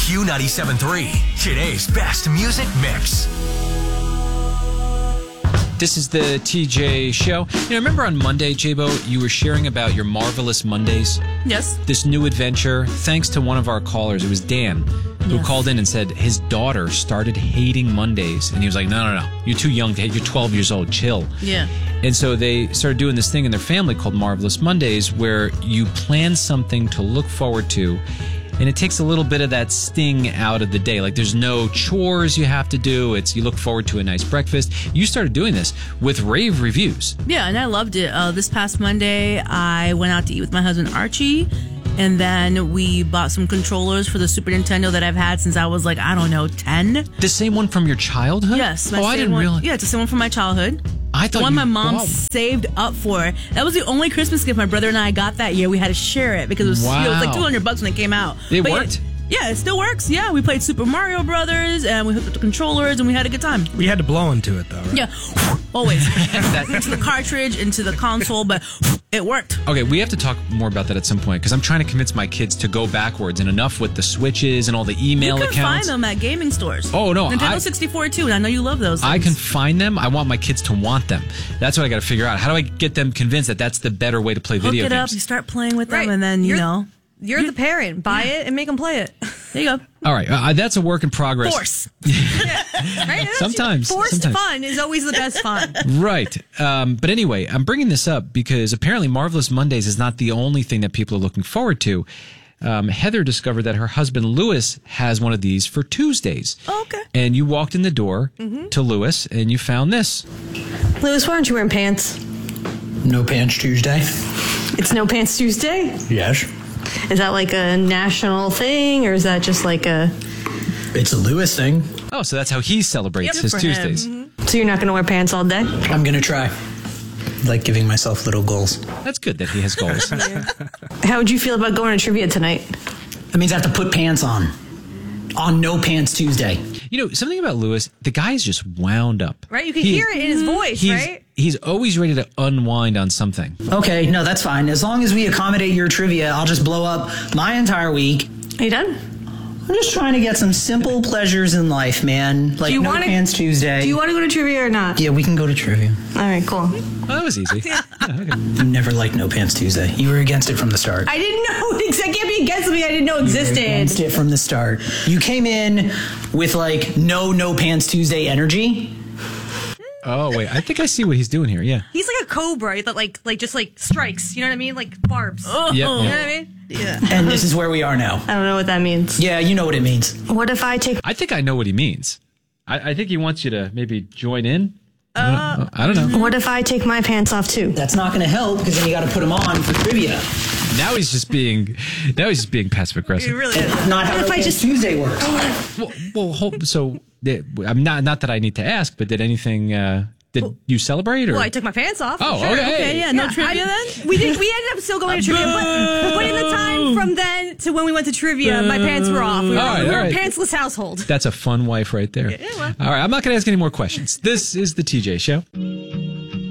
Q97.3, today's best music mix. This is the TJ Show. Remember on Monday, J-Bo, you were sharing about your Marvelous Mondays? Yes. This new adventure, thanks to one of our callers. It was Dan, who called in and said his daughter started hating Mondays. And he was like, no. You're too young to hate. You're 12 years old. Chill. Yeah. And so they started doing this thing in their family called Marvelous Mondays, where you plan something to look forward to, and it takes a little bit of that sting out of the day. Like there's no chores you have to do. It's you look forward to a nice breakfast. You started doing this with rave reviews. Yeah, and I loved it. This past Monday, I went out to eat with my husband Archie, and then we bought some controllers for the Super Nintendo that I've had since I was 10. The same one from your childhood? Yes. I didn't realize. Yeah, it's the same one from my childhood. I thought the one my mom bought. saved up for. That was the only Christmas gift my brother and I got that year. We had to share it because it was, it was like $200 when it came out. It worked? Yeah, it still works. Yeah, we played Super Mario Brothers and we hooked up the controllers and we had a good time. We had to blow into it though, right? Yeah, always. Into the cartridge, into the console, but it worked. Okay, we have to talk more about that at some point because I'm trying to convince my kids to go backwards and enough with the switches and all the email accounts. You can find them at gaming stores. Oh, no. Nintendo 64 too, and I know you love those things. I can find them. I want my kids to want them. That's what I got to figure out. How do I get them convinced that that's the better way to play video games? Hook it up, you start playing with them, Right. and then, You're the parent. Buy it and make them play it. There you go. All right. That's a work in progress. Force. Right? Sometimes. Forced fun is always the best fun. Right. But anyway, I'm bringing this up because apparently Marvelous Mondays is not the only thing that people are looking forward to. Heather discovered that her husband Lewis has one of these for Tuesdays. Oh, okay. And you walked in the door to Lewis and you found this. Lewis, why aren't you wearing pants? No Pants Tuesday? It's No Pants Tuesday? Yes. Is that like a national thing, or is that just like a... It's a Lewis thing. Oh, so that's how he celebrates his for Tuesdays. So you're not going to wear pants all day? I'm going to try. Like giving myself little goals. That's good that he has goals. How would you feel about going to trivia tonight? That means I have to put pants on No Pants Tuesday. Something about Lewis, the guy is just wound up. Right? You can hear it in his voice, right? He's always ready to unwind on something. Okay, no, that's fine. As long as we accommodate your trivia, I'll just blow up my entire week. Are you done? I'm just trying to get some simple pleasures in life, man. Like No Pants Tuesday. Do you want to go to trivia or not? Yeah, we can go to trivia. All right, cool. Oh, that was easy. You never liked No Pants Tuesday. You were against it from the start. I didn't know. I can't be against something I didn't know existed. You were against it from the start. You came in with No Pants Tuesday energy. Oh, wait. I think I see what he's doing here. Yeah. He's like a cobra that just strikes. You know what I mean? Like barbs. Yep. You know what I mean? Yeah. And this is where we are now. I don't know what that means. Yeah, you know what it means. What if I take... I think I know what he means. I think he wants you to maybe join in. I don't know. What if I take my pants off too? That's not going to help because then you got to put them on for trivia. Now he's just being passive aggressive. It really That's is. not how No Pants Tuesday works. So I'm not that I need to ask, but did anything? Did you celebrate? Or? Well, I took my pants off. Oh, sure. okay. Yeah, no trivia then? We ended up still going to trivia, but in the time from then to when we went to trivia, my pants were off. We were a pantsless household. That's a fun wife right there. Yeah, well. All right, I'm not going to ask any more questions. This is the TJ Show.